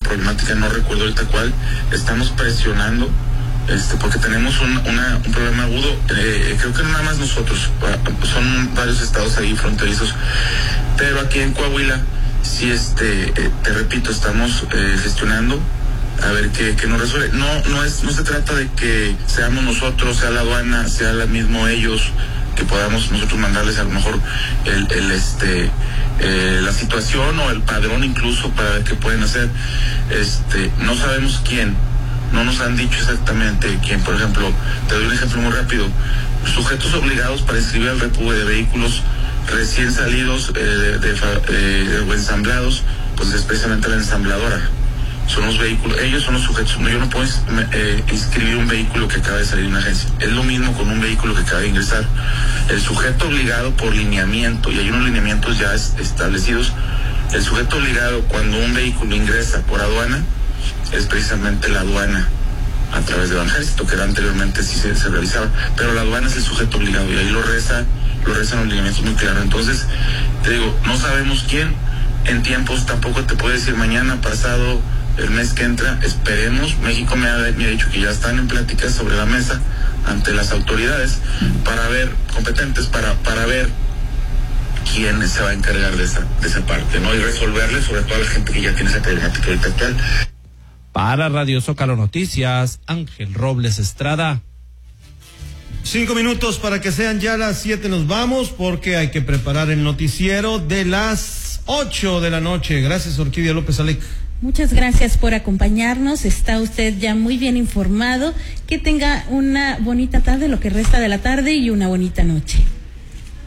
problemática, no recuerdo ahorita cuál, estamos presionando, porque tenemos un problema agudo, creo que no nada más nosotros, son varios estados ahí fronterizos, pero aquí en Coahuila, sí, te repito, estamos gestionando a ver qué nos resuelve. No se trata de que seamos nosotros, sea la aduana, sea la mismo ellos, que podamos nosotros mandarles a lo mejor la situación o el padrón incluso para ver qué pueden hacer. No sabemos quién, no nos han dicho exactamente quién. Por ejemplo, te doy un ejemplo muy rápido: sujetos obligados para inscribir al repudio de vehículos recién salidos o ensamblados, pues es precisamente la ensambladora. Son los vehículos, ellos son los sujetos. Yo no puedo inscribir un vehículo que acaba de salir de una agencia. Es lo mismo con un vehículo que acaba de ingresar. El sujeto obligado por lineamiento, y hay unos lineamientos ya establecidos, el sujeto obligado cuando un vehículo ingresa por aduana es precisamente la aduana a través de Banjército, que era anteriormente sí se realizaba, pero la aduana es el sujeto obligado y ahí lo rezan los lineamientos muy claros. Entonces, te digo, no sabemos quién, en tiempos tampoco te puedo decir mañana, pasado, el mes que entra, esperemos. México me ha dicho que ya están en pláticas sobre la mesa ante las autoridades para ver, competentes, para ver quién se va a encargar de esa parte, ¿no? Y resolverle sobre todo a la gente que ya tiene esa problemática ahorita actual. Para Radio Zócalo Noticias, Ángel Robles Estrada. 5 minutos para que sean ya las 7, nos vamos porque hay que preparar el noticiero de las 8 de la noche. Gracias, Orquídea López Alec. Muchas gracias por acompañarnos, está usted ya muy bien informado, que tenga una bonita tarde, lo que resta de la tarde, y una bonita noche.